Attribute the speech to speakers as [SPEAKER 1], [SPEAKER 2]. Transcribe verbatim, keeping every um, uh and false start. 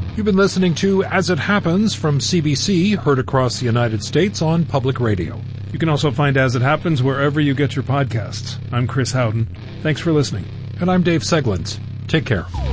[SPEAKER 1] You've been listening to As It Happens from C B C, heard across the United States on public radio.
[SPEAKER 2] You can also find As It Happens wherever you get your podcasts. I'm Chris Howden. Thanks for listening.
[SPEAKER 1] And I'm Dave Seglins. Take care.